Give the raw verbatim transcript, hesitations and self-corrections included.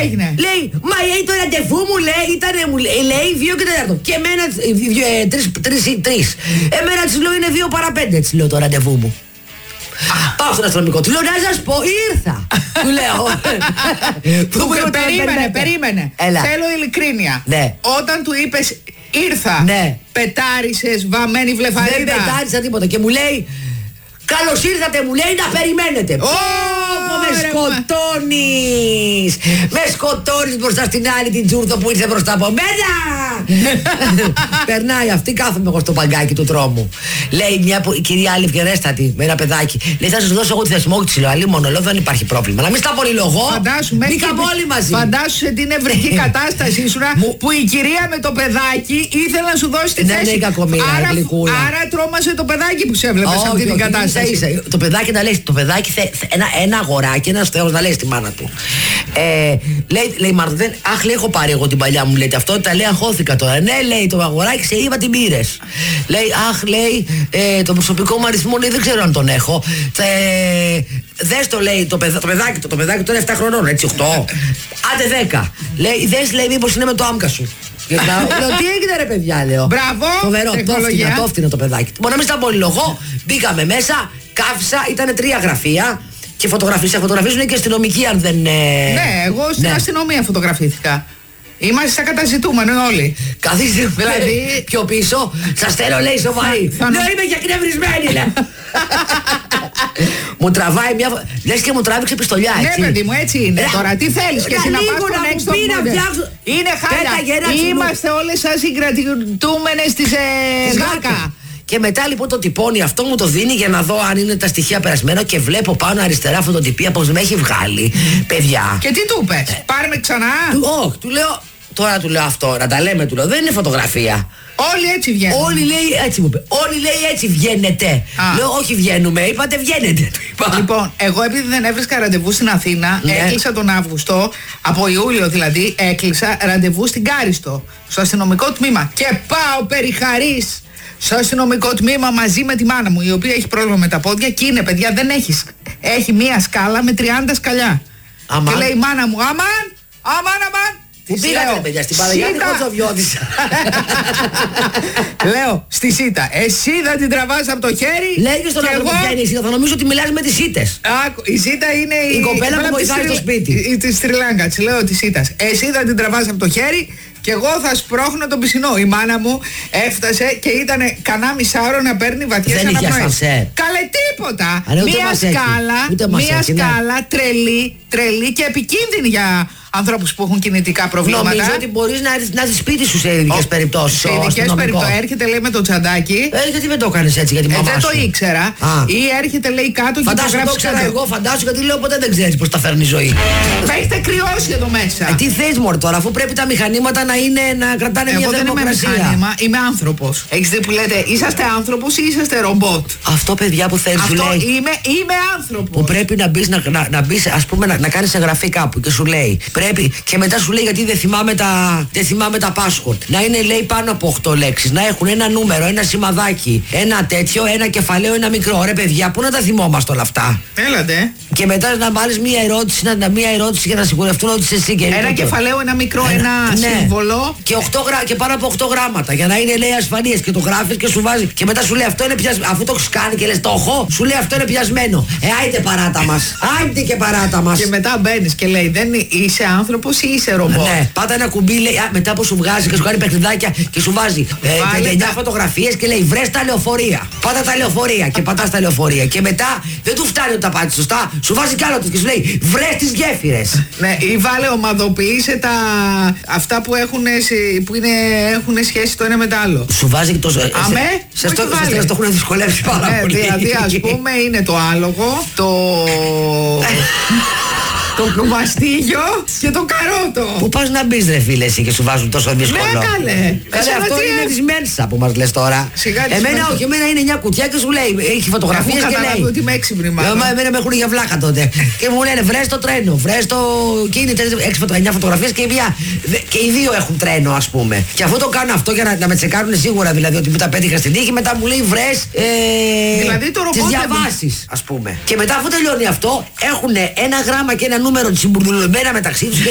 έγινε? Λέει, μα λέει το ραντεβού μου λέει ήταν μου λέει, λέει δύο και τέταρτο. Και εμένα ε, τρεις, τρεις, τρεις. Εμένα της λέω είναι δύο παρά πέντε, της λέω το ραντεβού μου. Πάω στον αστυνομικό, του λέω να σας πω, ήρθα. Του λέω. Του είπε, περίμενε, περίμενε. Έλα. Θέλω ειλικρίνεια. Ναι. Όταν του είπες ήρθα, ναι. πετάρισες βαμμένη βλεφαρίδα? Δεν πετάρισα τίποτα και μου λέει, καλώς ήρθατε μου λέει να περιμένετε. Ω, με σκοτώνεις. Με σκοτώνεις μπροστά στην άλλη την Τζούρδο που ήρθε μπροστά από μένα. Περνάει αυτή, κάθομαι εγώ στο παγκάκι του τρόμου. Λέει μια που, η κυρία άλλη ευγενέστατη με ένα παιδάκι. Λέει θα σας δώσω εγώ τη θεσμό της. Λέω αλλή μόνο λέω δεν υπάρχει πρόβλημα. Να μην στα πολυλογώ. Μπήκαμε όλοι μαζί. Φαντάσου σε την ευρική κατάσταση σου που η κυρία με το παιδάκι ήθελε να σου δώσει τη θέση. Άρα, άρα τρόμασε το παιδάκι που σε έβλεπε σε αυτή την κατάσταση. Ίσα, ίσα. Το παιδάκι να λέει, το παιδάκι θε, θε, ένα, ένα αγοράκι, ένας θεός να λέει στη μάνα του. Ε, λέει, λέει Μάρτα, δεν, αχ, λέει, έχω πάρει εγώ την παλιά μου, λέει, ταυτότητα, λέει, αγχώθηκα τώρα. Ναι, λέει, το αγοράκι σε είπα την πήρες. Λέει, αχ, λέει, ε, το προσωπικό μου αριθμό, λέει, δεν ξέρω αν τον έχω. Ε, δες το, λέει, το, παιδα, το παιδάκι, το, το παιδάκι τώρα είναι εφτά χρονών, έτσι, οκτώ. Άντε δέκα. Λέει, δες, λέει, μήπως είναι με το άμκα σου. Λέω, τι έγινε ρε παιδιά, λέω. Μπράβο. Φοβερό, το έφτιανα το παιδάκι. Μπορεί να μην στα πολυλογώ, μπήκαμε μέσα, κάθισα, ήταν τρία γραφεία και φωτογραφίες. Φωτογραφίζουν και αστυνομικοί αν δεν. Ναι, εγώ στην ναι. αστυνομία φωτογραφήθηκα. Είμαστε στα καταζητούμενο όλοι. Καθίστε δηλαδή πιο πίσω. Σας θέλω λέει σοβαρή. Ναι, είμαι και εκνευρισμένη λέει. Μου τραβάει μια. Λες και μου τράβηξε πιστολιά έτσι. Ναι παιδί μου έτσι είναι. Τώρα τι θέλεις και εσύ να πας στον έξω είναι χάλια. Είμαστε όλες σαν συγκρατητούμενες της ΓΑΚΑ. Και μετά λοιπόν το τυπώνει, αυτό μου το δίνει για να δω αν είναι τα στοιχεία περασμένα και βλέπω πάνω αριστερά φωτοτυπία πως με έχει βγάλει. Παιδιά. Και τι του είπες, ε, πάρε με ξανά. Όχι, του λέω, τώρα του λέω αυτό, να τα λέμε, του λέω, δεν είναι φωτογραφία. Όλοι έτσι βγαίνουν. Όλοι λέει έτσι μου είπε. Όλοι λέει έτσι βγαίνετε. Α. Λέω όχι βγαίνουμε, είπατε βγαίνετε. Λοιπόν, εγώ επειδή δεν έβρισκα ραντεβού στην Αθήνα, ναι. έκλεισα τον Αύγουστο, από Ιούλιο δηλαδή, έκλεισα ραντεβού στην Κάριστο, στο αστυνομικό τμήμα. Και πάω περιχαρής στο αστυνομικό τμήμα μαζί με τη μάνα μου, η οποία έχει πρόβλημα με τα πόδια και είναι παιδιά, δεν έχει. Έχει μία σκάλα με τριάντα σκαλιά. Αμάν. Και λέει η μάνα μου, αμάν, αμάν, αμάν. Πού πήγατε παιδιά, στην Παναγιώτη Κοτσοβιώτησα. Λέω, στη Σίτα, εσύ θα την τραβάς από το χέρι. Λέγε στον άνθρωπο ποια είναι η Σίτα, θα νομίζω ότι μιλάς με τις Σίτες. Η Σίτα είναι η, η κοπέλα που βοηθάει στο σπίτι. Τη Στριλάνκα, της λέω τη Σίτας. Εσύ θα την τραβάς από το χέρι και εγώ θα σπρώχνω τον πισινό. Η μάνα μου έφτασε και ήταν κανά μισάωρο να παίρνει βαθιές αναπνοές. Καλέ τίποτα. Μία σκάλα, μία σκάλα τρελή, τρελή και επικίνδυνη για ανθρώπους που έχουν κινητικά προβλήματα. Νομίζω ότι μπορείς να έρθεις να δεις σπίτι σου σε ειδικές περιπτώσεις. Σε ειδικές περιπτώσεις. Έρχεται λέει με το τσαντάκι. Ε, γιατί δεν το έκανες έτσι για τη μαμά ε, δεν σου. το ήξερα. Α. Ή έρχεται λέει κάτω και φαντάσου, το γράφει. Το ξέρα εγώ, φαντάσου γιατί λέω ποτέ δεν ξέρεις πώς τα φέρνει η ζωή. Θα έχετε κρυώσει εδώ μέσα. Ε, τι θες μωρέ τώρα, αφού πρέπει τα μηχανήματα να, είναι, να κρατάνε εγώ μια θερμοκρασία. Εγώ δεν είμαι μηχάνημα, είμαι άνθρωπος. Έχεις δει που λέτε, είσαστε άνθρωπος ή είσαστε ρομπότ. Αυτό παιδιά που θέλεις σου λέει. Είμαι, είμαι άνθρωπος. Που πρέπει να μπεις, να, να, να μπεις, ας πούμε, να, να κάνεις εγγραφή κάπου και σου λέει. Πρέπει και μετά σου λέει γιατί δεν θυμάμαι τα, δεν θυμάμαι τα password. Να είναι λέει πάνω από οκτώ λέξεις. Να έχουν ένα νούμερο, ένα σημαδάκι, ένα τέτοιο, ένα κεφαλαίο, ένα μικρό. Ρε παιδιά, πού να τα θυμόμαστε όλα αυτά. Έλατε. Και μετά να βάλεις μία ερώτηση, να, μία ερώτηση για να σιγουρευτούν ότι είσαι εσύ και ένα το, κεφαλαίο, ένα μικρό, ένα, ένα ναι. σύμβολο. Και, και πάνω από οκτώ γράμματα. Για να είναι λέει ασφαλείες και το γράφεις και σου βάζει. Και μετά σου λέει αυτό είναι πιασμένο. Αφού το έχεις κάνει και λες το έχω, σου λέει αυτό είναι πιασμένο. Ε, άιτε παράτα μας. Άιτε και παράτα μας. Και μετά μπαίνεις και λέει δεν είσαι άνθρωπος ή είσαι ρομπότ. Ναι, πάτα ένα κουμπί λέει, α, μετά που σου βγάζει και σου κάνει παιχνιδάκια και σου βάζει ε, πενήντα εννιά φωτογραφίες και λέει βρες τα λεωφορεία. Πάτα τα λεωφορεία και πατάς τα λεωφορεία. Και μετά δεν του φτάνει ότι τα πάτησε σωστά, σου βάζει κι άλλο του και σου λέει βρες τις γέφυρες. Ναι, ή βάλε ομαδοποιήσε τα αυτά που έχουν, που είναι, έχουν σχέση το ένα με το άλλο. Σου βάζει και το. Αμέ, σε αυτό το έχουν δυσκολεύσει πάρα ναι, πολύ. Δηλαδή, ας πούμε, είναι το άλογο, το. Το μαστίγιο και το καρότο. Πού πας να μπεις ρε φίλε εσύ και σου βάζουν τόσο δύσκολο. Ναι καλέ. Καλέ αυτό είναι της Μένσα που μας λες τώρα. Σιγά εμένα όχι, εμένα είναι μια κουτιά και σου λέει, έχει φωτογραφίες και λέει. Ότι είμαι έξυπνη μάλλον. Εμένα με έχουν για βλάκα τότε. Και μου λένε βρες το τρένο, βρες το. Και είναι εννιά φωτογραφίες και, και οι δύο έχουν τρένο ας πούμε. Και αφού το κάνω αυτό για να, να με τσεκάρουν σίγουρα δηλαδή ότι μου τα πέτυχα στην τύχη, μετά μου λέει βρες ε, δηλαδή το τις διαβάσεις ας πούμε. Και μετά αφού τελειώνει αυτό έχουν ένα γράμμα και ένα νούμερο συμπουρδουλωμένα μεταξύ τους.